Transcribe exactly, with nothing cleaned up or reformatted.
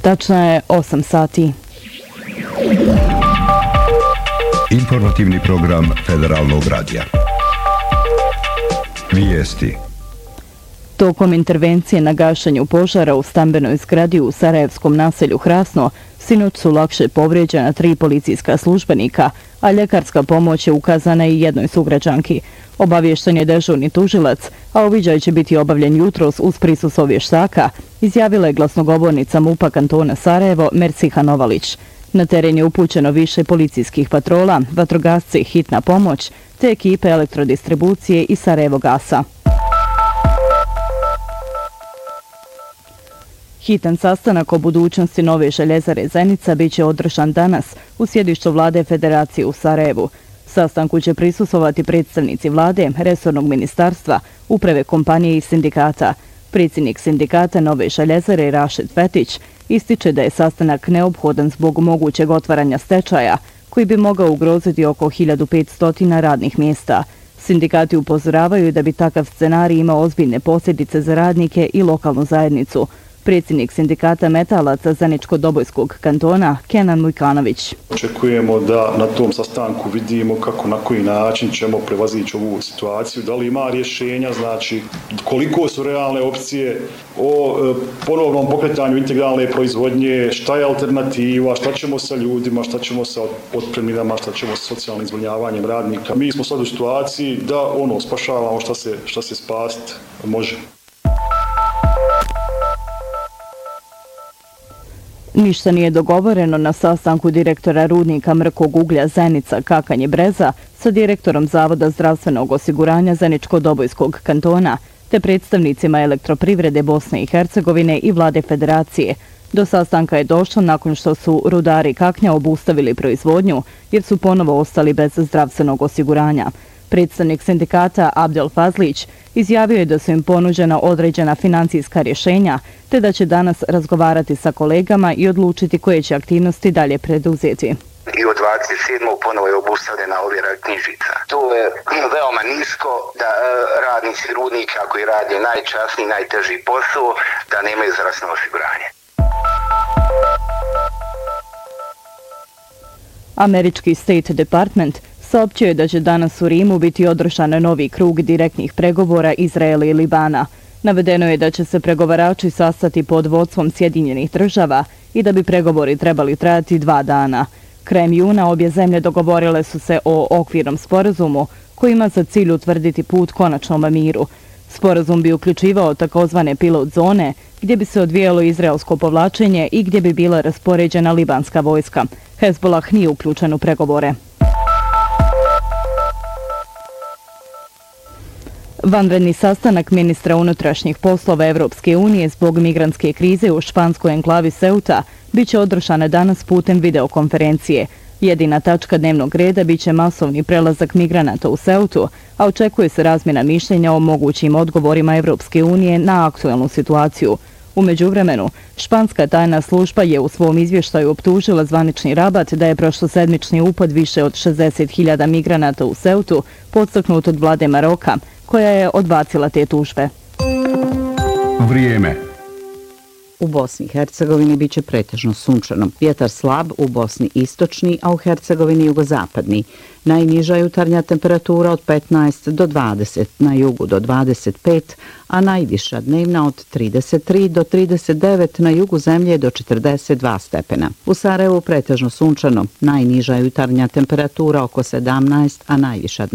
Tačno je osam sati. Informativni program Federalnog radija. Vijesti. Tokom intervencije na gašenju požara u stambenoj zgradi u sarajevskom naselju Hrasno, sinoć su lakše povrijeđena tri policijska službenika, a ljekarska pomoć je ukazana i jednoj sugrađanki. Obavješten je dežurni tužilac, a uviđaj će biti obavljen jutros uz prisustvo vještaka, izjavila je glasnogovornica MUP-a kantona Sarajevo Merciha Novalić. Na teren je upućeno više policijskih patrola, vatrogasci, hitna pomoć, te ekipe elektrodistribucije i Sarajevo gasa. Hitan sastanak o budućnosti nove željezare Zenica bit će održan danas u sjedištu vlade Federacije u Sarajevu. Sastanku će prisustvovati predstavnici vlade, resornog ministarstva, uprave kompanije i sindikata. Predsjednik sindikata nove željezare Rašid Fetić ističe da je sastanak neophodan zbog mogućeg otvaranja stečaja, koji bi mogao ugroziti oko hiljadu petsto radnih mjesta. Sindikati upozoravaju da bi takav scenarij imao ozbiljne posljedice za radnike i lokalnu zajednicu. Predsjednik sindikata metalaca Zeničko-Dobojskog kantona Kenan Mujkanović. Očekujemo da na tom sastanku vidimo kako, na koji način ćemo prevazići ovu situaciju, da li ima rješenja, znači koliko su realne opcije o e, ponovnom pokretanju integralne proizvodnje, šta je alternativa, šta ćemo sa ljudima, šta ćemo sa otpremninama, šta ćemo sa socijalnim zbrinjavanjem radnika. Mi smo sad u situaciji da ono spašavamo šta se, šta se spasti može. Ništa nije dogovoreno na sastanku direktora rudnika mrkog uglja Zenica Kakanje Breza sa direktorom Zavoda zdravstvenog osiguranja Zeničko-Dobojskog kantona te predstavnicima elektroprivrede Bosne i Hercegovine i vlade Federacije. Do sastanka je došlo nakon što su rudari Kaknja obustavili proizvodnju jer su ponovo ostali bez zdravstvenog osiguranja. Predstavnik sindikata Abdel Fazlić izjavio je da su im ponuđena određena financijska rješenja, te da će danas razgovarati sa kolegama i odlučiti koje će aktivnosti dalje preduzeti. I od dvadeset sedmog ponovo je obustavljena ovjera knjižica. To je veoma nisko da e, radnici rudnika koji rade najčasniji, najteži posao, da nemaju zdravstveno osiguranje. Američki State Department saopćio je da će danas u Rimu biti održan novi krug direktnih pregovora Izraela i Libana. Navedeno je da će se pregovarači sastati pod vodstvom Sjedinjenih država i da bi pregovori trebali trajati dva dana. Krajem juna obje zemlje dogovorile su se o okvirnom sporazumu koji ima za cilj utvrditi put konačnom miru. Sporazum bi uključivao takozvane pilot zone gdje bi se odvijalo izraelsko povlačenje i gdje bi bila raspoređena libanska vojska. Hezbollah nije uključen u pregovore. Vanredni sastanak ministra unutrašnjih poslova Evropske unije zbog migrantske krize u španskoj enklavi Ceuta biće održana danas putem videokonferencije. Jedina tačka dnevnog reda biće masovni prelazak migranata u Ceutu, a očekuje se razmjena mišljenja o mogućim odgovorima Evropske unije na aktuelnu situaciju. U međuvremenu, španska tajna služba je u svom izvještaju optužila zvanični Rabat da je prošlosedmični upad više od šezdeset hiljada migranata u Ceutu podstaknut od vlade Maroka, koja je odbacila te tužbe. Vrijeme. U Bosni i Hercegovini biće pretežno sunčano. Vjetar slab, u Bosni istočni, a u Hercegovini jugozapadni. Najniža jutarnja temperatura od petnaest do dvadeset, na jugu do dvadeset pet, a najviša dnevna od trideset tri do trideset devet, na jugu zemlje do četrdeset dva stepena. U Sarajevu pretežno sunčano, najniža jutarnja temperatura oko sedamnaest, a najviša